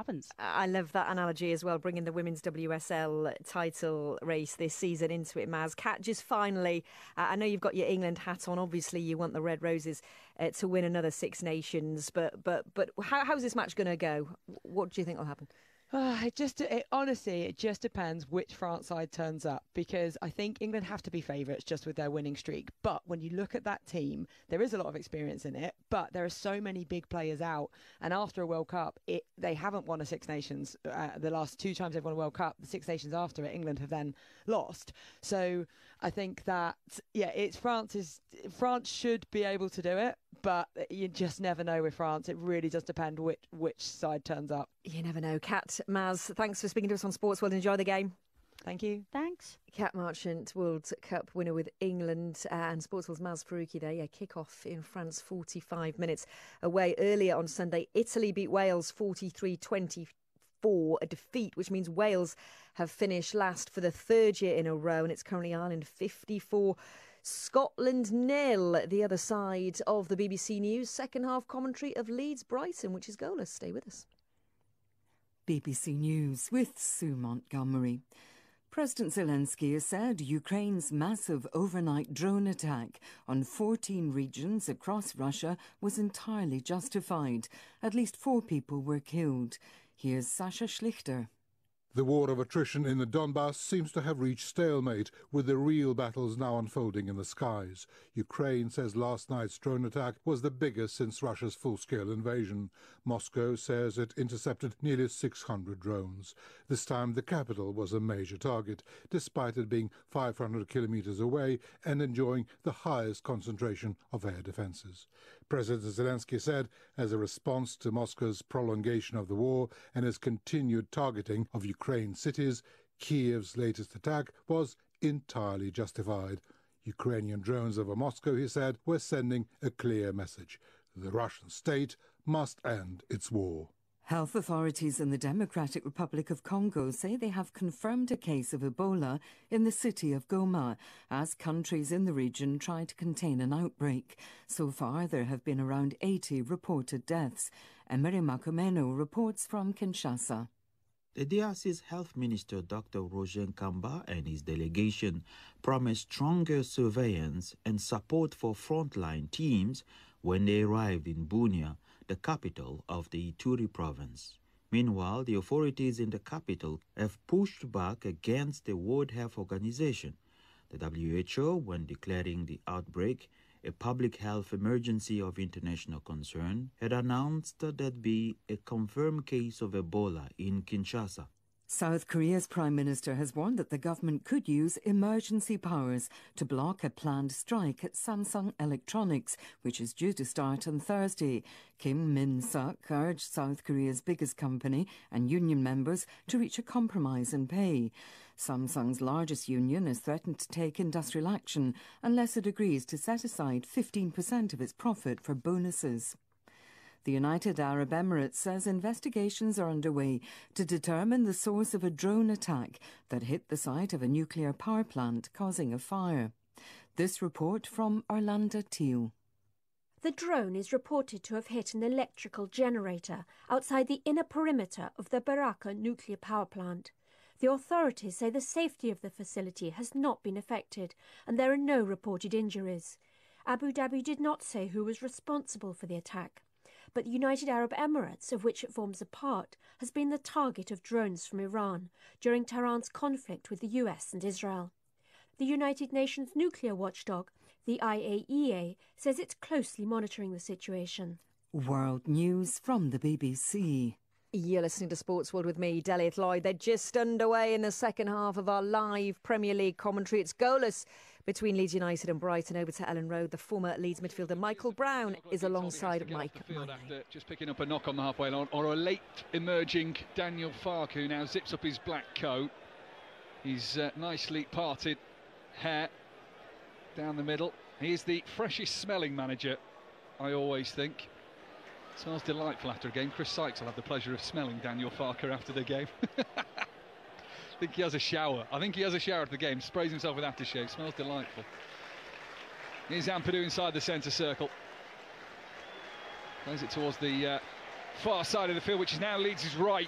happens. I love that analogy as well, bringing the women's WSL title race this season into it, Maz. Kat, just finally, I know you've got your England hat on. Obviously, you want the Red Roses to win another Six Nations. But how's this match going to go? What do you think will happen? Honestly, it just depends which France side turns up, because I think England have to be favourites just with their winning streak. But when you look at that team, there is a lot of experience in it, but there are so many big players out. And after a World Cup, they haven't won a Six Nations. The last two times they've won a World Cup, the Six Nations after it, England have then lost. So I think that, it's France should be able to do it, but you just never know with France. It really does depend which side turns up. You never know. Kat, Maz, thanks for speaking to us on Sports World. Enjoy the game. Thank you. Thanks. Kat Marchant, World Cup winner with England, and Sports World's Maz Faruqi there. Kick-off in France, 45 minutes away. Earlier on Sunday, Italy beat Wales 43-24. A defeat, which means Wales have finished last for the third year in a row, and it's currently Ireland 54, Scotland 0. The other side of the BBC News second half commentary of Leeds Brighton, which is goalless. Stay with us. BBC News with Sue Montgomery. President Zelensky has said Ukraine's massive overnight drone attack on 14 regions across Russia was entirely justified. At least 4 people were killed. Here's Sasha Schlichter. The war of attrition in the Donbass seems to have reached stalemate, with the real battles now unfolding in the skies. Ukraine says last night's drone attack was the biggest since Russia's full-scale invasion. Moscow says it intercepted nearly 600 drones. This time the capital was a major target, despite it being 500 kilometers away and enjoying the highest concentration of air defenses. President Zelensky said, as a response to Moscow's prolongation of the war and its continued targeting of Ukraine cities, Kiev's latest attack was entirely justified. Ukrainian drones over Moscow, he said, were sending a clear message. The Russian state must end its war. Health authorities in the Democratic Republic of Congo say they have confirmed a case of Ebola in the city of Goma as countries in the region try to contain an outbreak. So far, there have been around 80 reported deaths. Emery Makumeno reports from Kinshasa. The DRC's Health Minister, Dr. Roger Kamba, and his delegation promised stronger surveillance and support for frontline teams when they arrived in Bunia, the capital of the Ituri province. Meanwhile, the authorities in the capital have pushed back against the World Health Organization. The WHO, when declaring the outbreak a public health emergency of international concern, had announced that there'd be a confirmed case of Ebola in Kinshasa. South Korea's Prime Minister has warned that the government could use emergency powers to block a planned strike at Samsung Electronics, which is due to start on Thursday. Kim Min-suk urged South Korea's biggest company and union members to reach a compromise in pay. Samsung's largest union has threatened to take industrial action unless it agrees to set aside 15% of its profit for bonuses. The United Arab Emirates says investigations are underway to determine the source of a drone attack that hit the site of a nuclear power plant, causing a fire. This report from Orlando Teal. The drone is reported to have hit an electrical generator outside the inner perimeter of the Baraka nuclear power plant. The authorities say the safety of the facility has not been affected and there are no reported injuries. Abu Dhabi did not say who was responsible for the attack. But the United Arab Emirates, of which it forms a part, has been the target of drones from Iran during Tehran's conflict with the US and Israel. The United Nations nuclear watchdog, the IAEA, says it's closely monitoring the situation. World News from the BBC. You're listening to Sports World with me, Deliath Lloyd. They're just underway in the second half of our live Premier League commentary. It's goalless between Leeds United and Brighton. Over to Ellen Road. The former Leeds midfielder Michael Brown is alongside Mike. After just picking up a knock on the halfway line, or a late emerging Daniel Farke, who now zips up his black coat. His nicely parted hair down the middle. He is the freshest smelling manager, I always think. Smells delightful after a game. Chris Sykes will have the pleasure of smelling Daniel Farke after the game. I think he has a shower. After the game. Sprays himself with aftershave. Smells delightful. Here's Ampadu inside the centre circle. Plays it towards the far side of the field, which is now Leeds' right.